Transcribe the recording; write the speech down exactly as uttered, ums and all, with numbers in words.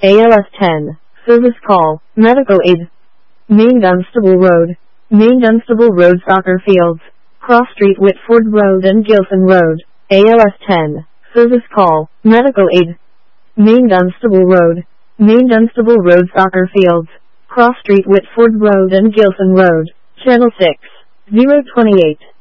A L S ten. Service call. Medical aid. Main Dunstable Road. Main Dunstable Road Soccer Fields. Cross Street Whitford Road and Gilson Road. A L S ten. Service call. Medical aid. Main Dunstable Road. Main Dunstable Road Soccer Fields. Cross Street Whitford Road and Gilson Road. Channel six. zero twenty-eight.